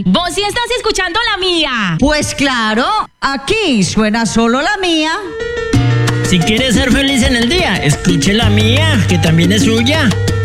Mari, vos sí estás escuchando la mía. Pues claro, aquí suena solo la mía. Si quieres ser feliz en el día, escuche la mía, que también es suya.